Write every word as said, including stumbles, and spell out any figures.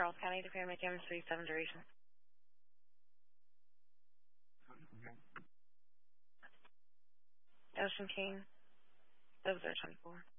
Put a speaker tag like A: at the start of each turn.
A: Charles County, Department of Cameron, three seven duration. Ocean King, seven zero twenty four.